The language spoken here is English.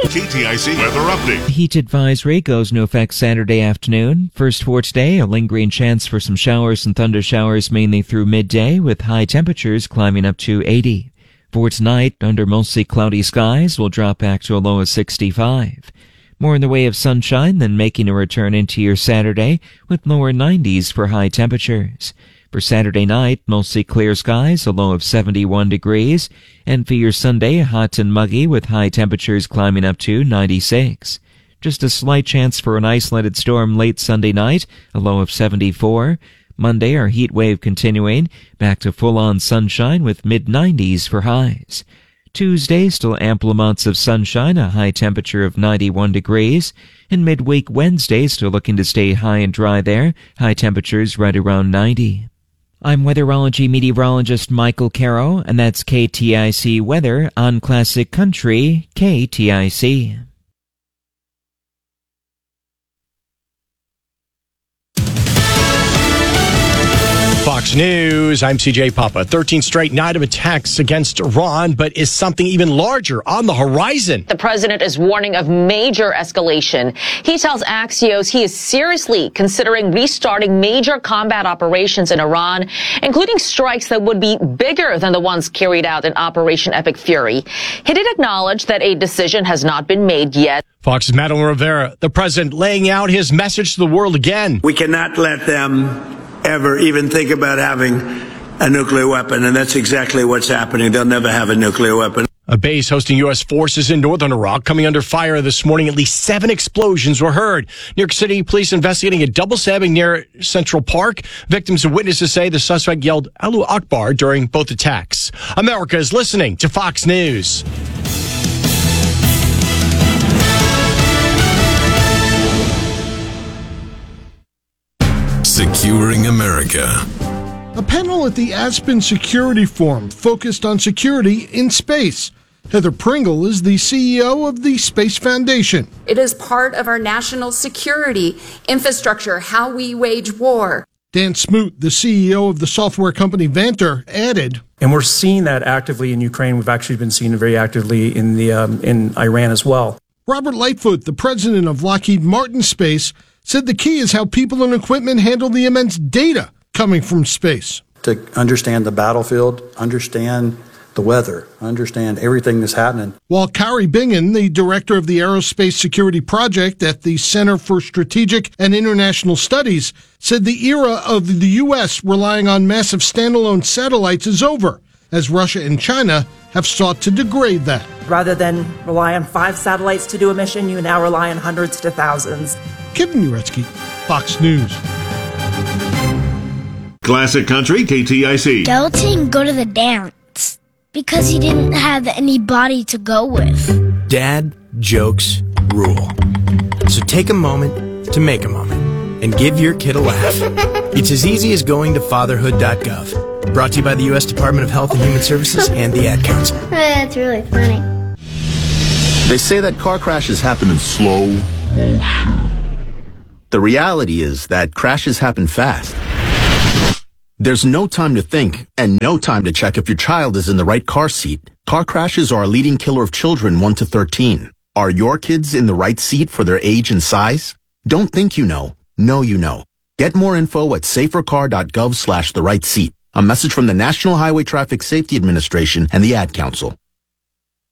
KTIC weather update. Heat advisory goes into effect Saturday afternoon. First for today, a lingering chance for some showers and thunder showers mainly through midday, with high temperatures climbing up to 80. For tonight, under mostly cloudy skies, we'll drop back to a low of 65. More in the way of sunshine than making a return into your Saturday, with lower 90s for high temperatures. For Saturday night, mostly clear skies, a low of 71 degrees. And for your Sunday, hot and muggy with high temperatures climbing up to 96. Just a slight chance for an isolated storm late Sunday night, a low of 74. Monday, our heat wave continuing, back to full-on sunshine with mid-90s for highs. Tuesday, still ample amounts of sunshine, a high temperature of 91 degrees. And midweek Wednesday, still looking to stay high and dry there, high temperatures right around 90. I'm weatherology meteorologist Michael Caro, and that's KTIC Weather on Classic Country, KTIC. Fox News, I'm CJ Papa. 13th straight night of attacks against Iran, but is something even larger on the horizon? The president is warning of major escalation. He tells Axios he is seriously considering restarting major combat operations in Iran, including strikes that would be bigger than the ones carried out in Operation Epic Fury. He did acknowledge that a decision has not been made yet. Fox's Madeline Rivera, the president laying out his message to the world again. We cannot let them ever even think about having a nuclear weapon, and that's exactly what's happening. They'll never have a nuclear weapon. A base hosting U.S. forces in northern Iraq coming under fire this morning. At least 7 explosions were heard. New York City police investigating a double stabbing near Central Park. Victims and witnesses say the suspect yelled Allahu Akbar during both attacks. America is listening to Fox News. Securing America. A panel at the Aspen Security Forum focused on security in space. Heather Pringle is the CEO of the Space Foundation. It is part of our national security infrastructure, how we wage war. Dan Smoot, the CEO of the software company Vanter, added, and we're seeing that actively in Ukraine. We've actually been seeing it very actively in Iran as well. Robert Lightfoot, the president of Lockheed Martin Space, said the key is how people and equipment handle the immense data coming from space. To understand the battlefield, understand the weather, understand everything that's happening. While Kari Bingen, the director of the Aerospace Security Project at the Center for Strategic and International Studies, said the era of the U.S. relying on massive standalone satellites is over, as Russia and China have sought to degrade that. Rather than rely on 5 satellites to do a mission, you now rely on hundreds to thousands. Kevin Uretsky, Fox News. Classic Country, KTIC. Daryl didn't go to the dance because he didn't have anybody to go with. Dad jokes rule. So take a moment to make a moment and give your kid a laugh. It's as easy as going to fatherhood.gov. Brought to you by the U.S. Department of Health and Human Services and the Ad Council. That's really funny. They say that car crashes happen in slow motion. The reality is that crashes happen fast. There's no time to think and no time to check if your child is in the right car seat. Car crashes are a leading killer of children 1 to 13. Are your kids in the right seat for their age and size? Don't think you know. Know you know. Get more info at safercar.gov/the right seat. A message from the National Highway Traffic Safety Administration and the Ad Council.